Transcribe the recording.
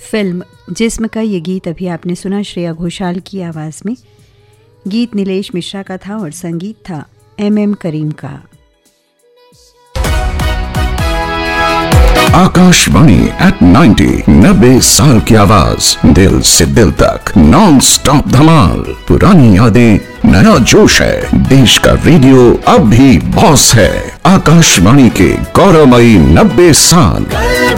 Film जिस्म का ये गीत अभी आपने सुना श्रेया घोषाल की आवाज़ में। गीत नीलेश मिश्रा का था और संगीत था एम करीम का। आकाशवाणी एट 90 साल की आवाज, दिल से दिल तक नॉन स्टॉप धमाल। पुरानी यादें, नया जोश है, देश का रेडियो अब भी बॉस है। आकाशवाणी के गौरवमयी 90 साल।